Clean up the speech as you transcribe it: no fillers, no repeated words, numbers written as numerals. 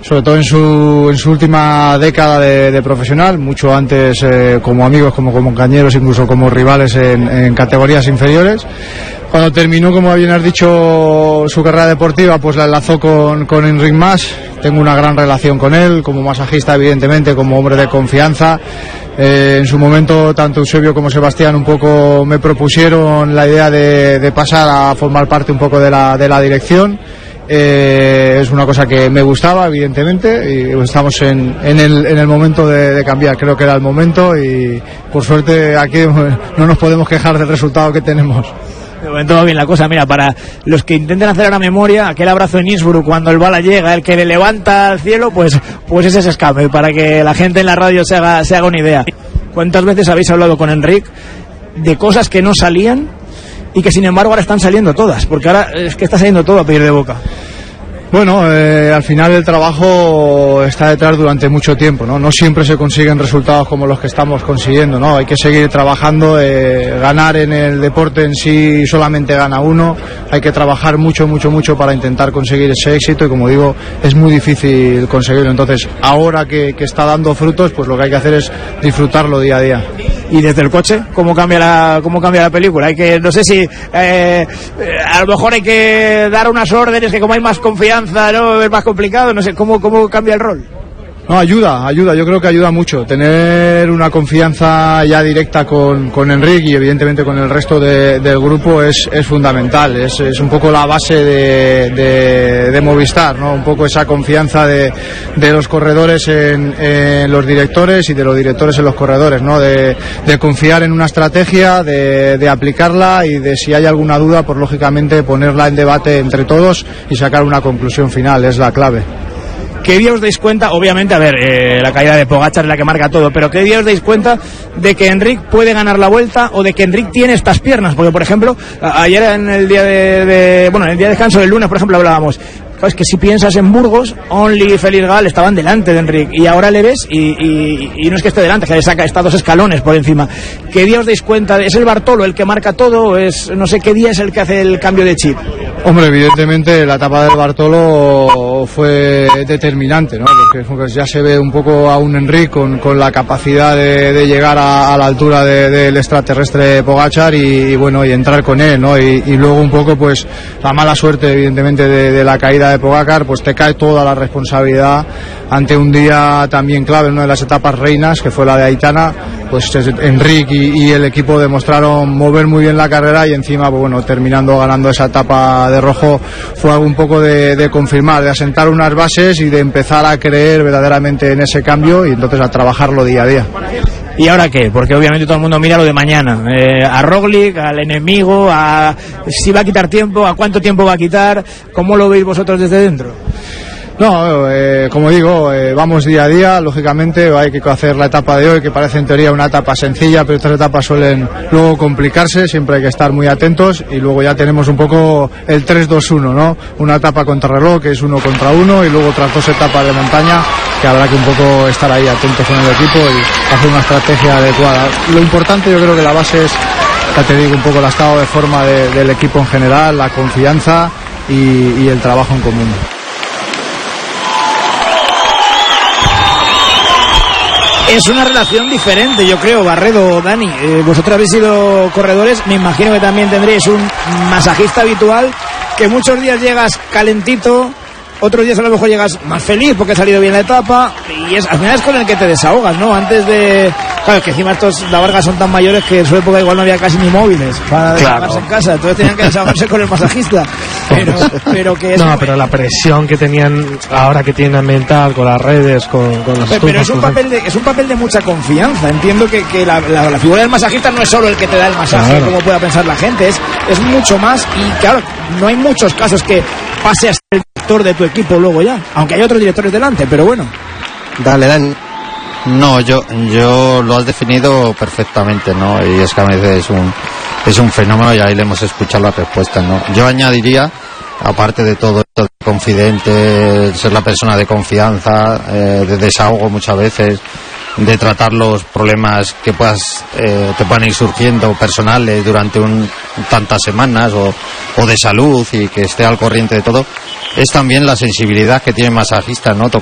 sobre todo en su última década de profesional, mucho antes como amigos, como compañeros, incluso como rivales en categorías inferiores. Cuando terminó, como bien has dicho, su carrera deportiva, pues la enlazó con Enric Mas. Tengo una gran relación con él, como masajista, evidentemente, como hombre de confianza. En su momento, tanto Eusebio como Sebastián un poco me propusieron la idea de pasar a formar parte un poco de la dirección. Es una cosa que me gustaba, evidentemente, y estamos en el momento de cambiar. Creo que era el momento y por suerte aquí no nos podemos quejar del resultado que tenemos. De momento va bien la cosa. Mira, para los que intenten hacer ahora memoria, aquel abrazo en Innsbruck cuando el bala llega, el que le levanta al cielo, pues ese es escape, para que la gente en la radio se haga una idea. ¿Cuántas veces habéis hablado con Enric de cosas que no salían y que sin embargo ahora están saliendo todas? Porque ahora es que está saliendo todo a pedir de boca. Bueno, al final el trabajo está detrás durante mucho tiempo, ¿no? No siempre se consiguen resultados como los que estamos consiguiendo, ¿no? Hay que seguir trabajando. Ganar en el deporte en sí solamente gana uno. Hay que trabajar mucho para intentar conseguir ese éxito y, como digo, es muy difícil conseguirlo. Entonces, ahora que está dando frutos, pues lo que hay que hacer es disfrutarlo día a día. Y desde el coche, ¿cómo cambia la película? Hay que, no sé si a lo mejor hay que dar unas órdenes que como hay más confianza, ¿no? Es más complicado, no sé, ¿cómo cambia el rol? No, ayuda, yo creo que ayuda mucho. Tener una confianza ya directa con Enric y evidentemente con el resto del grupo es fundamental. Es un poco la base de Movistar, ¿no? Un poco esa confianza de los corredores en los directores y de los directores en los corredores, ¿no? De confiar en una estrategia, de aplicarla y de, si hay alguna duda, pues lógicamente ponerla en debate entre todos y sacar una conclusión final, es la clave. ¿Qué día os dais cuenta? Obviamente, a ver, la caída de Pogačar es la que marca todo, pero ¿qué día os dais cuenta de que Enric puede ganar la Vuelta o de que Enric tiene estas piernas? Porque, por ejemplo, ayer en el día en el día de descanso del lunes, por ejemplo, hablábamos. Es que si piensas en Burgos, Only y Félix Gal estaban delante de Enric y ahora le ves y no es que esté delante, que está 2 escalones por encima. ¿Qué día os dais cuenta? ¿Es el Bartolo el que marca todo o es, no sé qué día es el que hace el cambio de chip? Hombre, evidentemente la etapa del Bartolo fue determinante, ¿no? Porque ya se ve un poco a un Enric con la capacidad de llegar a la altura del extraterrestre Pogačar y entrar con él, ¿no? Y luego un poco pues la mala suerte evidentemente de la caída de Pogačar, pues te cae toda la responsabilidad ante un día también clave en una de las etapas reinas, que fue la de Aitana. Pues Enric y el equipo demostraron mover muy bien la carrera y encima, pues bueno, terminando ganando esa etapa de rojo, fue algo un poco de confirmar, de asentar unas bases y de empezar a creer verdaderamente en ese cambio y entonces a trabajarlo día a día. ¿Y ahora qué? Porque obviamente todo el mundo mira lo de mañana, a Roglic, al enemigo, a si va a quitar tiempo, a cuánto tiempo va a quitar. ¿Cómo lo veis vosotros desde dentro? No, como digo, vamos día a día. Lógicamente hay que hacer la etapa de hoy, que parece en teoría una etapa sencilla, pero estas etapas suelen luego complicarse. Siempre hay que estar muy atentos y luego ya tenemos un poco el 3-2-1, ¿no? Una etapa contrarreloj, que es 1 contra 1, y luego otras 2 etapas de montaña, que habrá que un poco estar ahí atentos con el equipo y hacer una estrategia adecuada. Lo importante, yo creo que la base es, ya te digo, un poco el estado de forma del equipo en general, la confianza y el trabajo en común. Es una relación diferente, yo creo, Barredo, Dani. Vosotros habéis sido corredores, me imagino que también tendréis un masajista habitual, que muchos días llegas calentito, otros días a lo mejor llegas más feliz porque ha salido bien la etapa, y al final es con el que te desahogas, ¿no? Antes de... Claro, es que encima la Varga son tan mayores que en su época igual no había casi ni móviles para desahogarse en casa, entonces tenían que desahogarse con el masajista. Pero que no, pero la presión que tenían ahora que tienen mental con las redes, con las pero es un papel de mucha confianza. Entiendo que la figura del masajista no es solo el que te da el masaje, claro, como pueda pensar la gente, es mucho más. Y claro, no hay muchos casos que pase a ser el director de tu equipo luego ya, aunque hay otros directores delante, pero bueno. Dale, Dan. No, yo lo has definido perfectamente, ¿no? Y es que a veces es un fenómeno y ahí le hemos escuchado la respuesta, ¿no? Yo añadiría, aparte de todo esto, confidente, ser la persona de confianza, de desahogo muchas veces, de tratar los problemas que te puedan ir surgiendo personales durante tantas semanas o de salud y que esté al corriente de todo, es también la sensibilidad que tiene el masajista, ¿no?